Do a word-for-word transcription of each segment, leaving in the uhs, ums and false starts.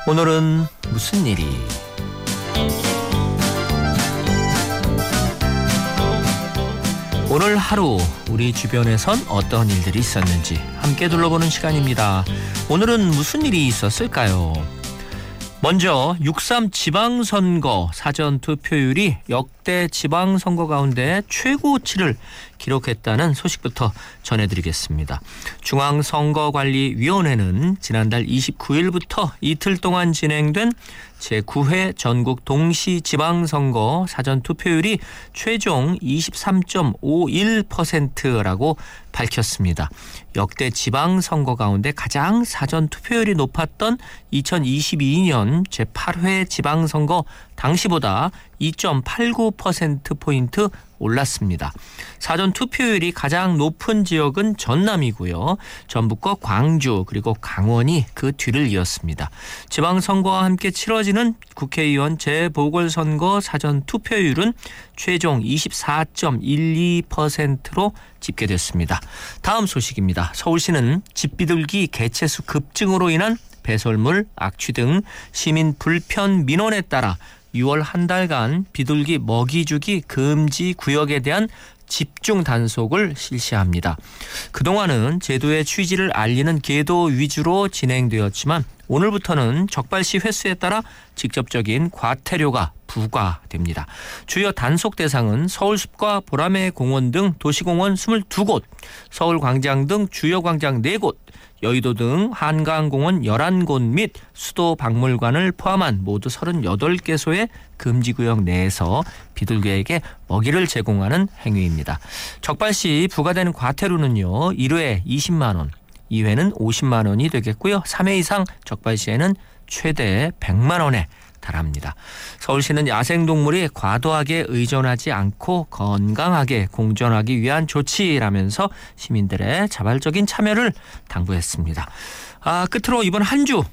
오늘은 무슨 일이? 오늘 하루 우리 주변에선 어떤 일들이 있었는지 함께 둘러보는 시간입니다. 오늘은 무슨 일이 있었을까요? 먼저 육삼 지방선거 사전투표율이 역대 지방선거 가운데 최고치를 기록했다는 소식부터 전해드리겠습니다. 중앙선거관리위원회는 지난달 이십구일부터 이틀 동안 진행된 제구 회 전국 동시지방선거 사전투표율이 최종 이십삼 점 오일 퍼센트라고 밝혔습니다. 역대 지방선거 가운데 가장 사전투표율이 높았던 이천이십이년 제팔 회 지방선거 당시보다 이 점 팔구 퍼센트포인트 올랐습니다. 사전투표율이 가장 높은 지역은 전남이고요. 전북과 광주 그리고 강원이 그 뒤를 이었습니다. 지방선거와 함께 치러지는 국회의원 재보궐선거 사전투표율은 최종 이십사 점 일이 퍼센트로 집계됐습니다. 다음 소식입니다. 서울시는 집비둘기 개체수 급증으로 인한 배설물, 악취 등 시민 불편 민원에 따라 유월 한 달간 비둘기 먹이 주기 금지 구역에 대한 집중 단속을 실시합니다. 그동안은 제도의 취지를 알리는 계도 위주로 진행되었지만 오늘부터는 적발시 횟수에 따라 직접적인 과태료가 부과됩니다. 주요 단속 대상은 서울숲과 보라매 공원 등 도시공원 이십이 곳, 서울광장 등 주요 광장 네 곳, 여의도 등 한강공원 열한 곳 및 수도박물관을 포함한 모두 서른여덟 개소의 금지구역 내에서 비둘기에게 먹이를 제공하는 행위입니다. 적발 시 부과되는 과태료는요. 일 회 이십만 원, 이 회는 오십만 원이 되겠고요. 삼 회 이상 적발 시에는 최대 백만 원에 달합니다. 서울시는 야생동물이 과도하게 의존하지 않고 건강하게 공존하기 위한 조치라면서 시민들의 자발적인 참여를 당부했습니다. 아, 끝으로 이번 한 주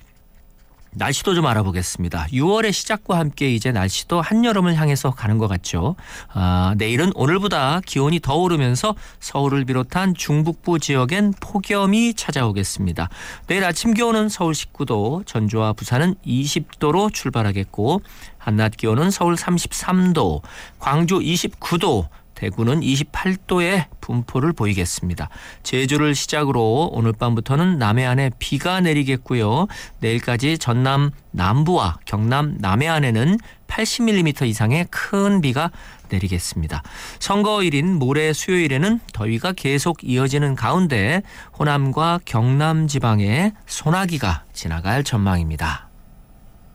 날씨도 좀 알아보겠습니다. 유월의 시작과 함께 이제 날씨도 한여름을 향해서 가는 것 같죠. 아, 내일은 오늘보다 기온이 더 오르면서 서울을 비롯한 중북부 지역엔 폭염이 찾아오겠습니다. 내일 아침 기온은 서울 십구 도, 전주와 부산은 이십 도로 출발하겠고 한낮 기온은 서울 삼십삼 도, 광주 이십구 도, 대구는 이십팔 도의 분포를 보이겠습니다. 제주를 시작으로 오늘 밤부터는 남해안에 비가 내리겠고요. 내일까지 전남 남부와 경남 남해안에는 팔십 밀리미터 이상의 큰 비가 내리겠습니다. 선거일인 모레 수요일에는 더위가 계속 이어지는 가운데 호남과 경남 지방에 소나기가 지나갈 전망입니다.